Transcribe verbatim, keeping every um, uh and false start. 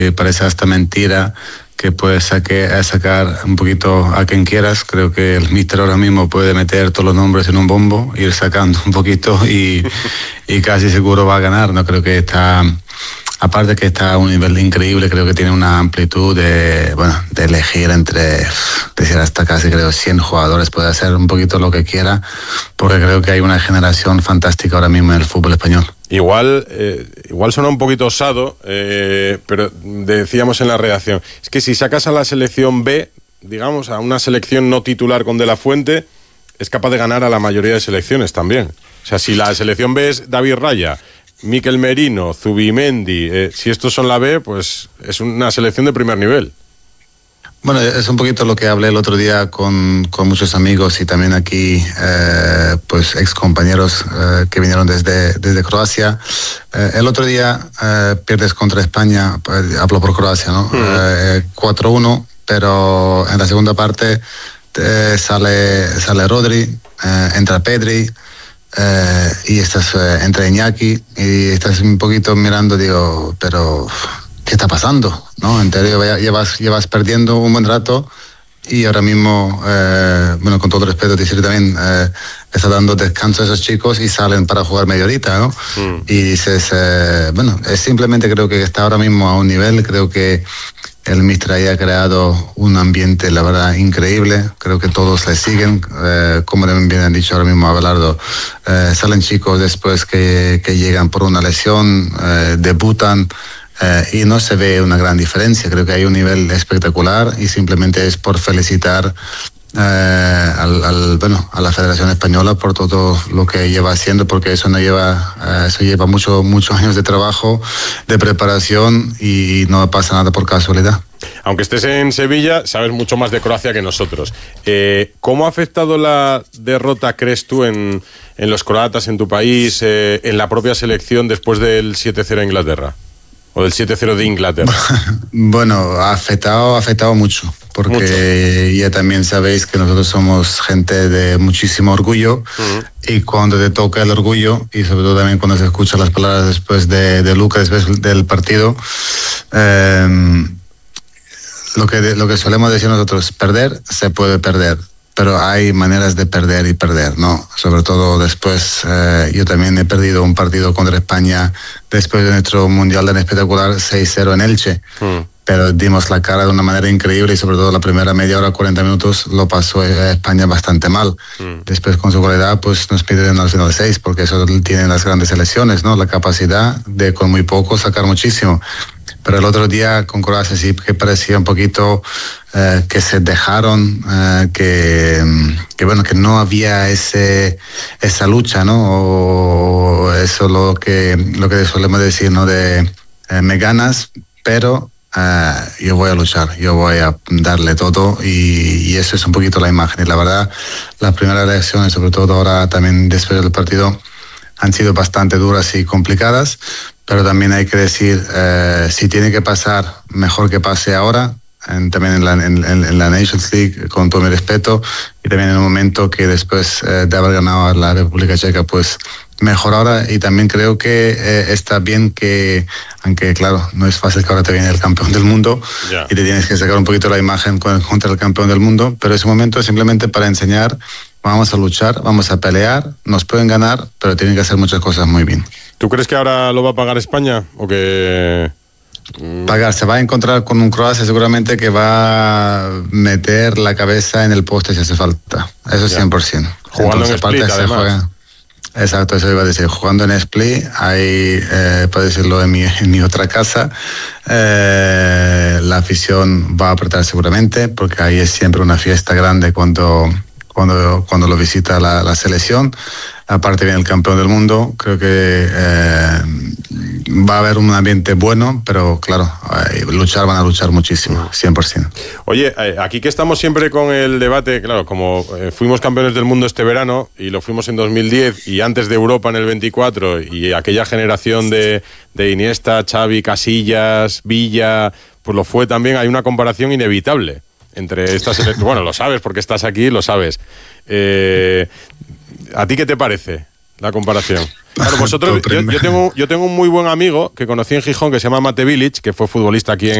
parece hasta mentira que puedes saque, sacar un poquito a quien quieras. Creo que el míster ahora mismo puede meter todos los nombres en un bombo, ir sacando un poquito y, y casi seguro va a ganar. No creo que está, aparte que está a un nivel increíble, creo que tiene una amplitud de, bueno, de elegir entre, decir hasta casi creo cien jugadores, puede hacer un poquito lo que quiera, porque creo que hay una generación fantástica ahora mismo en el fútbol español. Igual, eh, igual suena un poquito osado, eh, pero decíamos en la redacción, es que si sacas a la selección B, digamos, a una selección no titular con De La Fuente, es capaz de ganar a la mayoría de selecciones también. O sea, si la selección B es David Raya, Mikel Merino, Zubimendi, eh, si estos son la B, pues es una selección de primer nivel. Bueno, es un poquito lo que hablé el otro día con, con muchos amigos y también aquí, eh, pues ex compañeros eh, que vinieron desde, desde Croacia. Eh, el otro día eh, pierdes contra España, pues, hablo por Croacia, ¿no? Mm. Eh, cuatro uno, pero en la segunda parte eh, sale, sale Rodri, eh, entra Pedri, eh, y estás, eh, entra Iñaki y estás un poquito mirando, digo, pero ¿qué está pasando? ¿No? En serio, llevas, llevas perdiendo un buen rato y ahora mismo, eh, bueno, con todo respeto, decir también, eh, está dando descanso a esos chicos y salen para jugar media horita, ¿no? Mm. Y dices, eh, bueno, es simplemente creo que está ahora mismo a un nivel, creo que el míster ahí ha creado un ambiente, la verdad, increíble. Creo que todos le siguen. Eh, como bien han dicho ahora mismo Abelardo, eh, salen chicos después que, que llegan por una lesión, eh, debutan, eh, y no se ve una gran diferencia. Creo que hay un nivel espectacular y simplemente es por felicitar eh, al, al, bueno, a la Federación Española por todo lo que lleva haciendo, porque eso no lleva, eh, eso lleva mucho, muchos años de trabajo, de preparación, y no pasa nada por casualidad. Aunque estés en Sevilla, sabes mucho más de Croacia que nosotros. Eh, ¿Cómo ha afectado la derrota, crees tú, en, en los croatas, en tu país, eh, en la propia selección después del siete cero a Inglaterra? ¿O del siete cero de Inglaterra? Bueno, ha afectado, ha afectado mucho, porque mucho. Ya también sabéis que nosotros somos gente de muchísimo orgullo, uh-huh. Y cuando te toca el orgullo, y sobre todo también cuando se escuchan las palabras después de, de Luka, después del partido, eh, lo que, lo que solemos decir nosotros, perder se puede perder, pero hay maneras de perder y perder, ¿no? Sobre todo después, eh, yo también he perdido un partido contra España después de nuestro Mundial tan espectacular, seis cero en Elche, mm. pero dimos la cara de una manera increíble y sobre todo la primera media hora, cuarenta minutos, lo pasó España bastante mal. Mm. Después, con su calidad, pues nos piden al final seis, porque eso tienen las grandes selecciones, ¿no? La capacidad de con muy poco sacar muchísimo. Pero el otro día con Croacia sí que parecía un poquito eh, que se dejaron, eh, que, que bueno, que no había ese esa lucha, ¿no? O eso lo que lo que solemos decir, ¿no? De eh, me ganas, pero eh, yo voy a luchar, yo voy a darle todo, y, y eso es un poquito la imagen. Y la verdad, las primeras reacciones, sobre todo ahora también después del partido, han sido bastante duras y complicadas, pero también hay que decir, eh, si tiene que pasar, mejor que pase ahora, en, también en la, en, en la Nations League, con todo mi respeto, y también en un momento que después eh, de haber ganado a la República Checa, pues mejor ahora. Y también creo que eh, está bien que, aunque claro, no es fácil que ahora te viene el campeón del mundo, yeah. y te tienes que sacar un poquito la imagen contra el campeón del mundo, pero ese momento es simplemente para enseñar, vamos a luchar, vamos a pelear, nos pueden ganar, pero tienen que hacer muchas cosas muy bien. ¿Tú crees que ahora lo va a pagar España o que...? Pagar, se va a encontrar con un Croacia seguramente que va a meter la cabeza en el poste si hace falta, eso es cien por ciento. Jugando en Split, además. Juega, exacto, eso iba a decir, jugando en Split, ahí, eh, para decirlo en mi, en mi otra casa, eh, la afición va a apretar seguramente, porque ahí es siempre una fiesta grande cuando... Cuando, cuando lo visita la, la selección. Aparte viene el campeón del mundo, creo que eh, va a haber un ambiente bueno, pero claro, eh, luchar van a luchar muchísimo, cien por ciento. Oye, aquí que estamos siempre con el debate, claro, como eh, fuimos campeones del mundo este verano, y lo fuimos en dos mil diez, y antes de Europa en el veinticuatro, y aquella generación de, de Iniesta, Xavi, Casillas, Villa, pues lo fue también, hay una comparación inevitable entre estas, bueno, lo sabes porque estás aquí, lo sabes. Eh, ¿A ti qué te parece la comparación. Claro, vosotros, yo, yo, tengo, yo tengo un muy buen amigo que conocí en Gijón que se llama Mate Village, que fue futbolista aquí en